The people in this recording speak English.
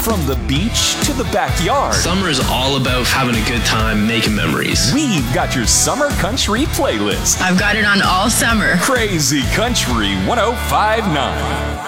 From the beach to the backyard. Summer is all about having a good time, making memories. We've got your summer country playlist. I've got it on all summer. Crazy Country 105.9.